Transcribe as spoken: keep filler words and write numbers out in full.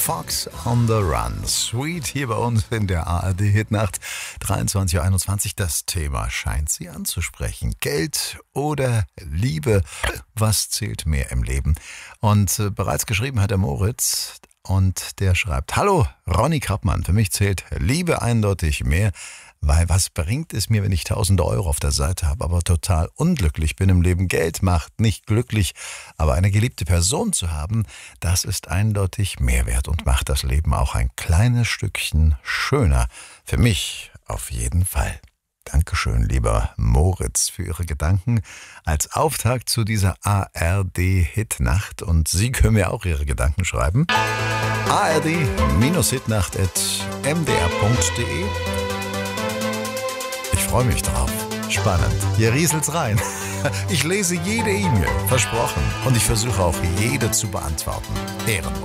Fox on the Run. Sweet hier bei uns in der A R D-Hitnacht. dreiundzwanzig Uhr einundzwanzig. Das Thema scheint Sie anzusprechen. Geld oder Liebe? Was zählt mehr im Leben? Und äh, bereits geschrieben hat der Moritz. Und der schreibt: Hallo, Ronny Krappmann. Für mich zählt Liebe eindeutig mehr. Weil was bringt es mir, wenn ich tausende Euro auf der Seite habe, aber total unglücklich bin im Leben? Geld macht nicht glücklich, aber eine geliebte Person zu haben, das ist eindeutig Mehrwert und macht das Leben auch ein kleines Stückchen schöner. Für mich auf jeden Fall. Dankeschön, lieber Moritz, für Ihre Gedanken als Auftakt zu dieser A R D-Hitnacht. Und Sie können mir auch Ihre Gedanken schreiben. A R D-Hitnacht at m d r punkt d e. Ich freue mich drauf. Spannend. Hier rieselt's rein. Ich lese jede E-Mail, versprochen. Und ich versuche auch jede zu beantworten. Ehrenlos.